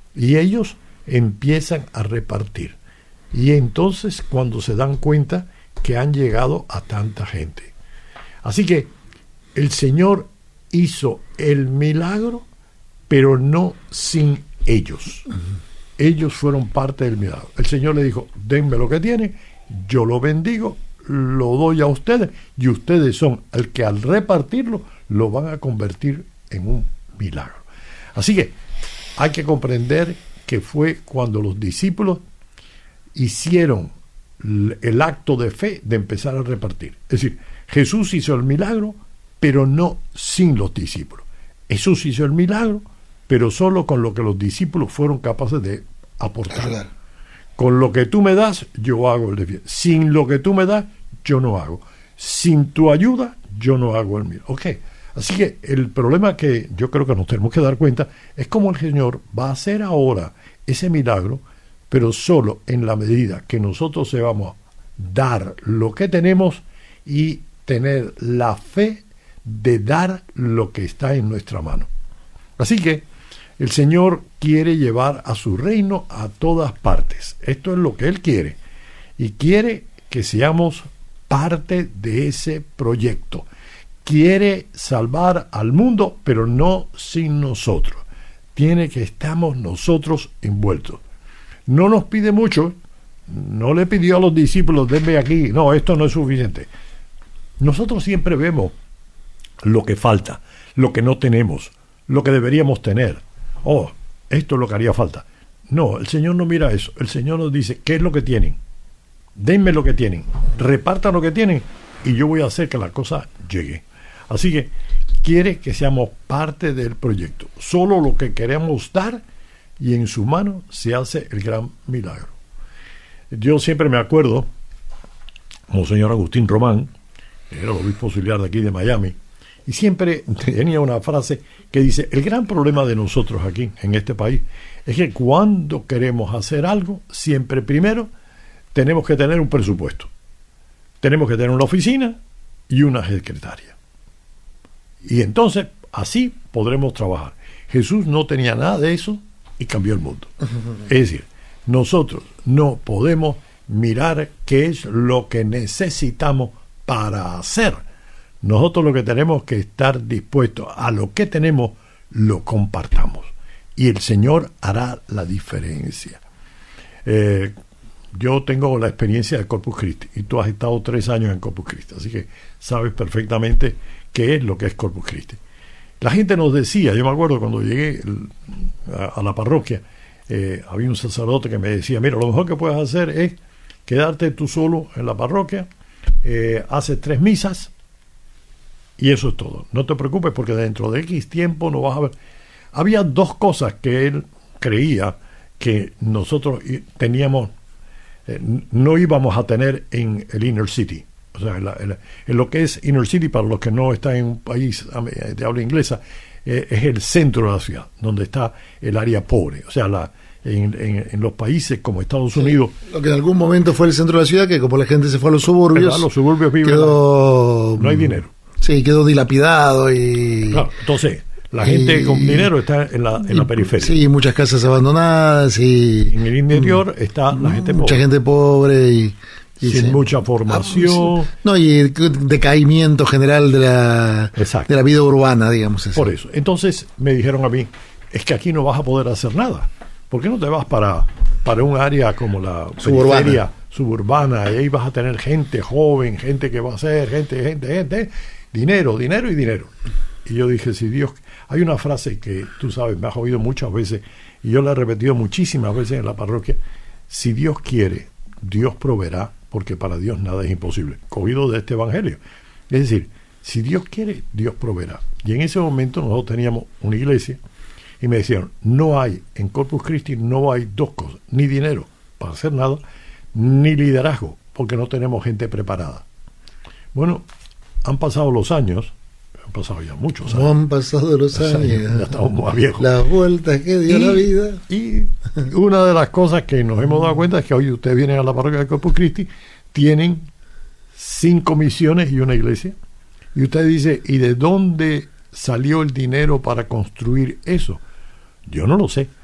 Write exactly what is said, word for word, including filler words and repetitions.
Y ellos empiezan a repartir. Y entonces cuando se dan cuenta que han llegado a tanta gente. Así que el Señor hizo el milagro, pero no sin ellos. Uh-huh. Ellos fueron parte del milagro. El Señor le dijo, denme lo que tienen, yo lo bendigo, lo doy a ustedes, y ustedes son el que al repartirlo lo van a convertir en un milagro. Así que hay que comprender que fue cuando los discípulos hicieron el acto de fe de empezar a repartir. Es decir, Jesús hizo el milagro, pero no sin los discípulos. Jesús hizo el milagro, pero solo con lo que los discípulos fueron capaces de aportar. Ayudar. Con lo que tú me das, yo hago el desvío. Sin lo que tú me das, yo no hago. Sin tu ayuda, yo no hago el mío. Ok. Así que el problema que yo creo que nos tenemos que dar cuenta es cómo el Señor va a hacer ahora ese milagro, pero solo en la medida que nosotros sepamos dar lo que tenemos y tener la fe de dar lo que está en nuestra mano. Así que el Señor quiere llevar a su reino a todas partes. Esto es lo que Él quiere. Y quiere que seamos parte de ese proyecto. Quiere salvar al mundo, pero no sin nosotros. Tiene que estamos nosotros envueltos. No nos pide mucho. No le pidió a los discípulos, denme aquí. No, esto no es suficiente. Nosotros siempre vemos lo que falta, lo que no tenemos, lo que deberíamos tener. Oh, esto es lo que haría falta. No, el Señor no mira eso. El Señor nos dice, ¿qué es lo que tienen? Denme lo que tienen, repartan lo que tienen y yo voy a hacer que la cosa llegue. Así que quiere que seamos parte del proyecto. Solo lo que queremos dar y en su mano se hace el gran milagro. Yo siempre me acuerdo, Monseñor Agustín Román, era el obispo auxiliar de aquí de Miami, y siempre tenía una frase que dice, el gran problema de nosotros aquí, en este país, es que cuando queremos hacer algo, siempre primero tenemos que tener un presupuesto. Tenemos que tener una oficina y una secretaria. Y entonces, así podremos trabajar. Jesús no tenía nada de eso y cambió el mundo. Es decir, nosotros no podemos mirar qué es lo que necesitamos para hacer. Nosotros lo que tenemos que estar dispuestos a lo que tenemos, lo compartamos. Y el Señor hará la diferencia. Eh, yo tengo la experiencia de Corpus Christi y tú has estado tres años en Corpus Christi, así que sabes perfectamente qué es lo que es Corpus Christi. La gente nos decía, yo me acuerdo cuando llegué a, a la parroquia, eh, había un sacerdote que me decía, mira, lo mejor que puedes hacer es quedarte tú solo en la parroquia, eh, haces tres misas y eso es todo. No te preocupes porque dentro de X tiempo no vas a ver. Había dos cosas que él creía que nosotros teníamos, eh, no íbamos a tener en el Inner City. O sea, en, la, en, la, en lo que es Inner City, para los que no están en un país de habla inglesa, eh, es el centro de la ciudad, donde está el área pobre. O sea, la, en, en, en los países como Estados Unidos. Sí, lo que en algún momento fue el centro de la ciudad, que como la gente se fue a los suburbios, a los suburbios viven, quedó, no hay dinero. Sí, quedó dilapidado y... Claro, entonces, la gente y, con dinero está en la, en y, la periferia. Sí, muchas casas abandonadas y... En el interior está la gente mucha pobre. gente pobre y... Y sin sí. mucha formación. No, y el decaimiento general de la, de la vida urbana, digamos así. Por eso. Entonces me dijeron a mí, es que aquí no vas a poder hacer nada. ¿Por qué no te vas para, para un área como la suburbana. periferia suburbana? Y ahí vas a tener gente joven, gente que va a hacer, gente, gente, gente, dinero, dinero y dinero. Y yo dije, si Dios... Hay una frase que tú sabes, me has oído muchas veces, y yo la he repetido muchísimas veces en la parroquia. Si Dios quiere, Dios proveerá, porque para Dios nada es imposible, cogido de este evangelio. Es decir, si Dios quiere, Dios proveerá. Y en ese momento nosotros teníamos una iglesia y me decían, no hay, en Corpus Christi no hay dos cosas, ni dinero para hacer nada, ni liderazgo, porque no tenemos gente preparada. Bueno, han pasado los años, han pasado ya muchos años. No han pasado los años. Ya estamos más viejos. Las vueltas que dio y, la vida. Y una de las cosas que nos hemos dado cuenta es que hoy ustedes vienen a la parroquia de Corpus Christi, tienen cinco misiones y una iglesia. Y usted dice, ¿y de dónde salió el dinero para construir eso? Yo no lo sé.